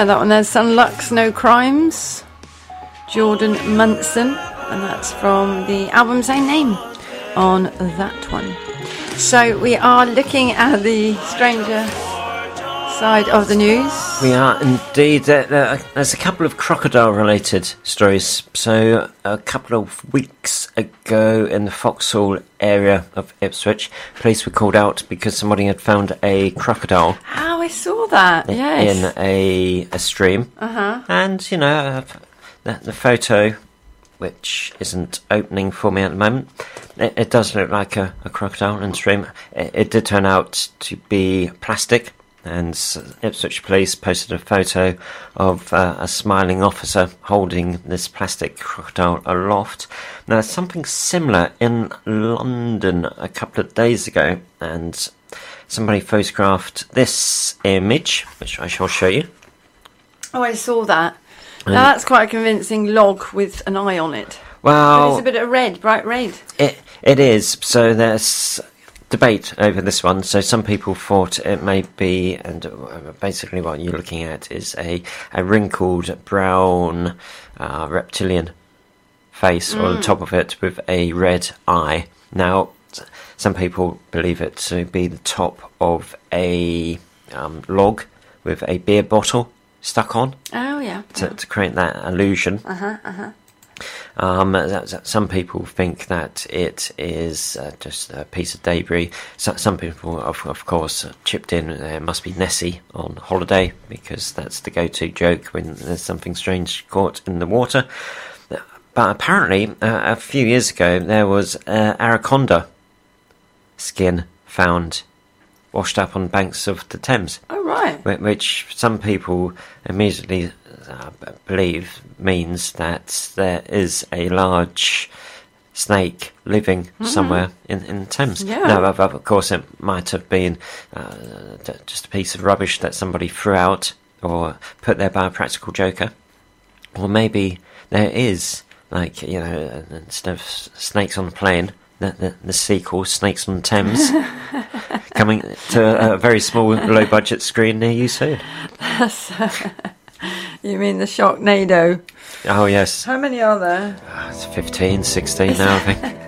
Yeah, that one there's Some Lux, No Crimes, Jordan Munson, and that's from the album same name on that one. So we are looking at the stranger side of the news. We are indeed. There's a couple of crocodile-related stories. So a couple of weeks ago in the Vauxhall area of Ipswich, police were called out because somebody had found a crocodile. Oh, I saw that, yes. In a stream. Uh-huh. And, you know, the photo, which isn't opening for me at the moment, it does look like a crocodile in the stream. It did turn out to be plastic. And Ipswich Police posted a photo of a smiling officer holding this plastic crocodile aloft. Now, something similar in London a couple of days ago, and somebody photographed this image, which I shall show you. Oh, I saw that. Now, that's quite a convincing log with an eye on it. Well, but it's a bit of red, bright red. It is. So there's debate over this one. So some people thought it may be, and basically what you're looking at is a wrinkled brown reptilian face on the top of it with a red eye. Now, some people believe it to be the top of a log with a beer bottle stuck on. Oh, yeah. To create that illusion. Some people think that it is just a piece of debris. Some people, of course, chipped in. There must be Nessie on holiday, because that's the go-to joke when there's something strange caught in the water. But apparently, a few years ago, there was Araconda skin found washed up on banks of the Thames. Oh, right. Which some people immediately believe means that there is a large snake living somewhere in Thames. Yeah. Now, of course, it might have been just a piece of rubbish that somebody threw out or put there by a practical joker. Or maybe there is, like, you know, instead of Snakes on the Plane, the sequel, Snakes on the Thames, coming to a very small, low-budget screen near you soon. You mean the Sharknado? Oh, yes. How many are there? It's 15, 16 now, I think.